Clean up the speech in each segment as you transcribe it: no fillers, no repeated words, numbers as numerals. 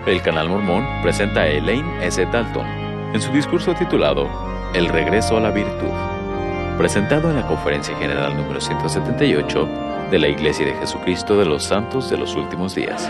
El Canal Mormón presenta a Elaine S. Dalton en su discurso titulado El regreso a la virtud, presentado en la Conferencia General número 178 de la Iglesia de Jesucristo de los Santos de los Últimos Días.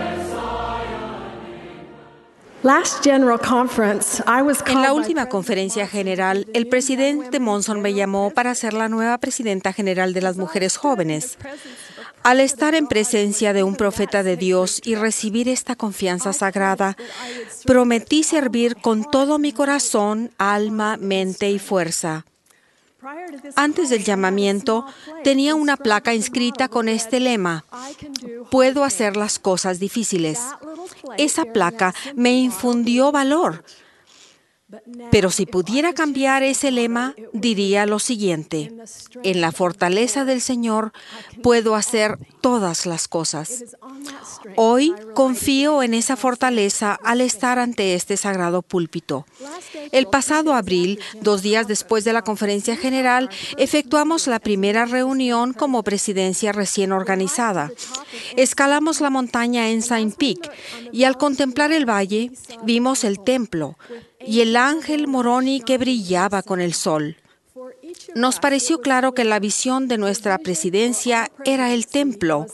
En la última conferencia general, el presidente Monson me llamó para ser la nueva presidenta general de las mujeres jóvenes. Al estar en presencia de un profeta de Dios y recibir esta confianza sagrada, prometí servir con todo mi corazón, alma, mente y fuerza. Antes del llamamiento, tenía una placa inscrita con este lema: puedo hacer las cosas difíciles. Esa placa me infundió valor. Pero si pudiera cambiar ese lema, diría lo siguiente: en la fortaleza del Señor puedo hacer todas las cosas. Hoy confío en esa fortaleza al estar ante este sagrado púlpito. El pasado abril, 2 días después de la conferencia general, efectuamos la primera reunión como presidencia recién organizada. Escalamos la montaña Ensign Peak y al contemplar el valle, vimos el templo y el ángel Moroni que brillaba con el sol. Nos pareció claro que la visión de nuestra presidencia era el templo.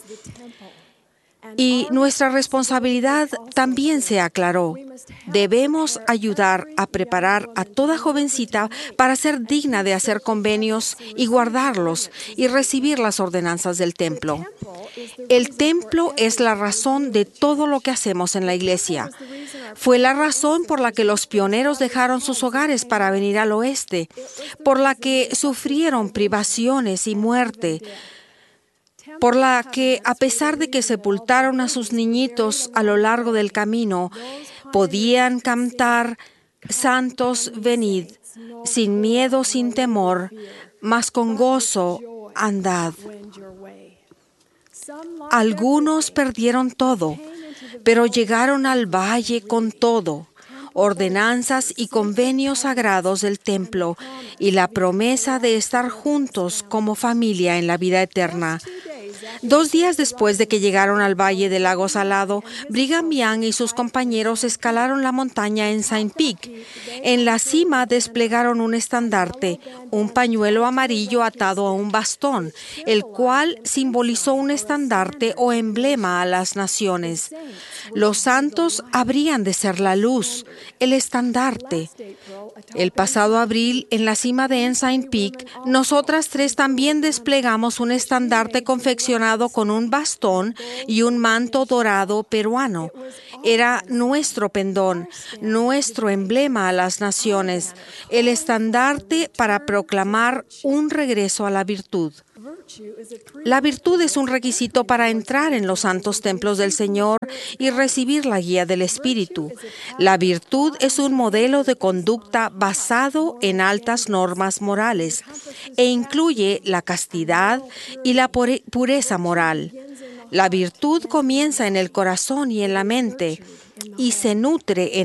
Y nuestra responsabilidad también se aclaró. Debemos ayudar a preparar a toda jovencita para ser digna de hacer convenios y guardarlos y recibir las ordenanzas del templo. El templo es la razón de todo lo que hacemos en la iglesia. Fue la razón por la que los pioneros dejaron sus hogares para venir al oeste, por la que sufrieron privaciones y muerte, por la que, a pesar de que sepultaron a sus niñitos a lo largo del camino, podían cantar: Santos, venid, sin miedo, sin temor, mas con gozo andad. Algunos perdieron todo, pero llegaron al valle con todo: ordenanzas y convenios sagrados del templo y la promesa de estar juntos como familia en la vida eterna. 2 días después de que llegaron al Valle del Lago Salado, Brigham Young y sus compañeros escalaron la montaña Ensign Peak. En la cima desplegaron un estandarte, un pañuelo amarillo atado a un bastón, el cual simbolizó un estandarte o emblema a las naciones. Los santos habrían de ser la luz, el estandarte. El pasado abril, en la cima de Ensign Peak, nosotras 3 también desplegamos un estandarte confeccionado con un bastón y un manto dorado peruano. Era nuestro pendón, nuestro emblema a las naciones, el estandarte para proclamar un regreso a la virtud. La virtud es un requisito para entrar en los santos templos del Señor y recibir la guía del Espíritu. La virtud es un modelo de conducta basado en altas normas morales e incluye la castidad y la pureza moral. La virtud comienza en el corazón y en la mente y se nutre en